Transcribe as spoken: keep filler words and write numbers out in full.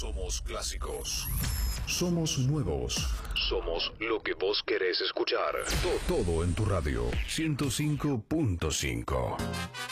Somos clásicos. Somos nuevos. Somos lo que vos querés escuchar. Todo en tu radio. ciento cinco punto cinco.